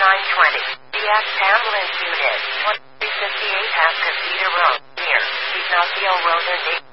920. DX Ambulance Unit 2358 Pascasita Road, near Ignacio Road and